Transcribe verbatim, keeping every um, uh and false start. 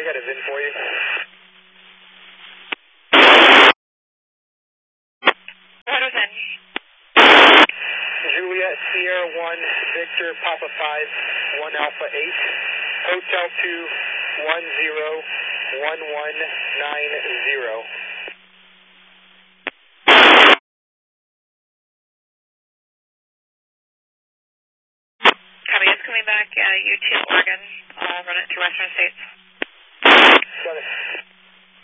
got a V I N for you. What was that? Juliet Sierra one, Victor Papa five, one Alpha eight, Hotel two, one zero, one one nine zero. Copy, it's coming back, uh, U two Oregon. I'll run it to Western States. Got it.